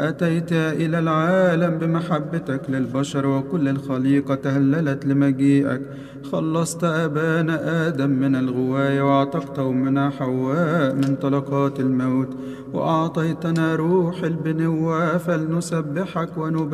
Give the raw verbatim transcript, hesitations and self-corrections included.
أتيت إلى العالم بمحبتك للبشر، وكل الخليقة تهللت لمجيئك. خلصت أبانا آدم من الغواية، وأعتقت أمنا حواء من طلقات الموت، وأعطيتنا روح البنوة، فلنسبحك ونبارك